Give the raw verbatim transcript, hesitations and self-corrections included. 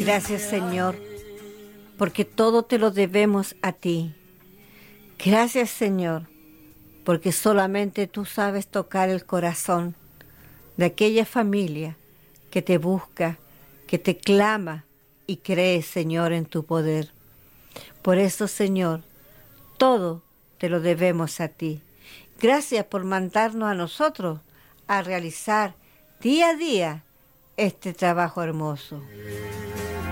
Gracias, Señor, porque todo te lo debemos a ti. Gracias, Señor, porque solamente tú sabes tocar el corazón de aquella familia que te busca, que te clama y cree, Señor, en tu poder. Por eso, Señor, todo te lo debemos a ti. Gracias por mandarnos a nosotros a realizar día a día este trabajo hermoso.